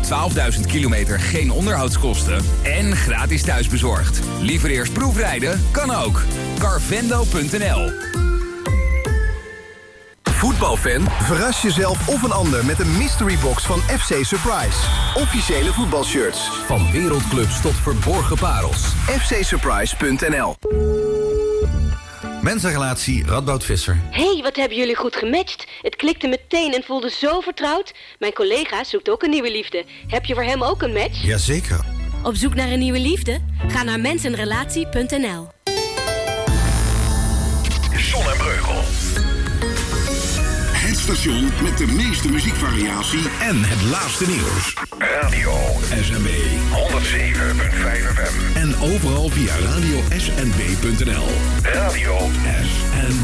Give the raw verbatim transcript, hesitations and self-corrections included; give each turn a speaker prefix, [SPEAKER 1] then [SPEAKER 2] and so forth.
[SPEAKER 1] twaalfduizend kilometer geen onderhoudskosten en gratis thuisbezorgd. Liever eerst proefrijden? Kan ook. Carvendo punt n l.
[SPEAKER 2] Voetbalfan, verras jezelf of een ander met een mystery box van F C Surprise. Officiële voetbalshirts.
[SPEAKER 3] Van wereldclubs tot verborgen parels.
[SPEAKER 2] F C Surprise punt n l.
[SPEAKER 4] Mensenrelatie Radboud Visser.
[SPEAKER 5] Hé, wat hebben jullie goed gematcht. Het klikte meteen en voelde zo vertrouwd. Mijn collega zoekt ook een nieuwe liefde. Heb je voor hem ook een match?
[SPEAKER 4] Jazeker.
[SPEAKER 5] Op zoek naar een nieuwe liefde? Ga naar mensenrelatie punt n l.
[SPEAKER 6] Zon en Breugel. Het station met de meeste muziekvariatie
[SPEAKER 7] en het laatste nieuws.
[SPEAKER 6] Radio
[SPEAKER 7] S N B
[SPEAKER 6] honderdzeven komma vijf F M.
[SPEAKER 7] En overal via radio s n b punt n l.
[SPEAKER 6] Radio
[SPEAKER 7] S N B.